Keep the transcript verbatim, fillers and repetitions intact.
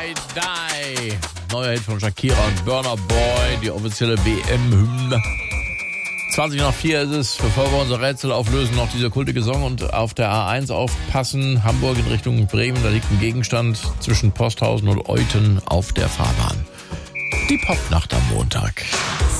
I Die. Neuer Hit von Shakira und Burna Boy, die offizielle W M-Hymne. zwanzig nach vier ist es, bevor wir unser Rätsel auflösen, noch dieser kultige Song und auf der A eins aufpassen. Hamburg in Richtung Bremen, da liegt ein Gegenstand zwischen Posthausen und Euthen auf der Fahrbahn. Die Popnacht am Montag.